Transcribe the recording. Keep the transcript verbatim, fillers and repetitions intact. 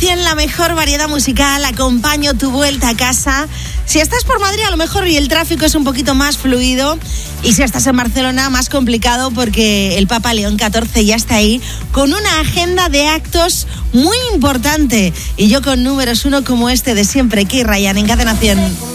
cien, la mejor variedad musical. Acompaño tu vuelta a casa. Si estás por Madrid, a lo mejor y el tráfico es un poquito más fluido. Y si estás en Barcelona, más complicado porque el Papa León catorce ya está ahí con una agenda de actos muy importante. Y yo con números uno como este de siempre, Key Ryan en Cadena cien.